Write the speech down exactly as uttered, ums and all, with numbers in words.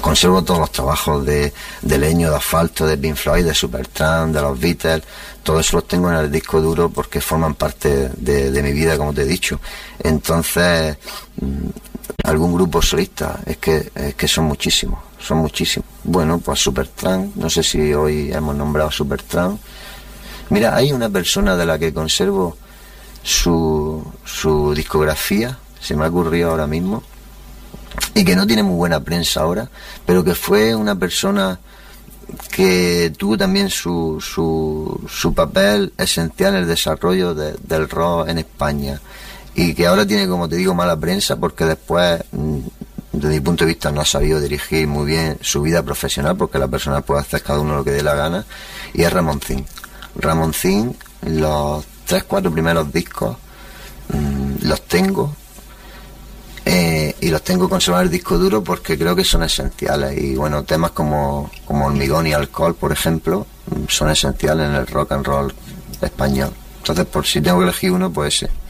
conservo todos los trabajos de, de Leño, de Asfalto, de Pink Floyd, de Supertramp, de los Beatles. Todo eso los tengo en el disco duro porque forman parte de, de mi vida, como te he dicho. Entonces, algún grupo solista, es que, es que son muchísimos, son muchísimos. Bueno, pues Supertramp, no sé si hoy hemos nombrado Supertramp. Mira, hay una persona de la que conservo su, su discografía, se me ha ocurrido ahora mismo, y que no tiene muy buena prensa ahora, pero que fue una persona que tuvo también su, su, su papel esencial en el desarrollo de, del rock en España, y que ahora tiene, como te digo, mala prensa porque después, desde mi punto de vista, no ha sabido dirigir muy bien su vida profesional, porque la persona puede hacer cada uno lo que dé la gana, y es Ramoncín. Ramoncín, los tres, cuatro primeros discos mmm, los tengo, Eh, y los tengo conservados en el disco duro porque creo que son esenciales. Y bueno, temas como, como Hormigón y Alcohol, por ejemplo, son esenciales en el rock and roll español. Entonces, por si tengo que elegir uno, pues ese.